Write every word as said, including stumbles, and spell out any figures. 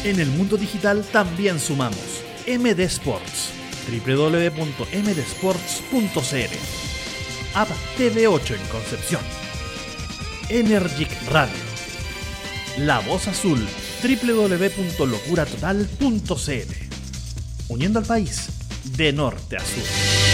En el mundo digital también sumamos. M D Sports, doble u doble u doble u punto m d sports punto c l. App T V ocho en Concepción. Energic Radio. La Voz Azul, doble u doble u doble u punto locura total punto c l. Uniendo al país de norte a sur.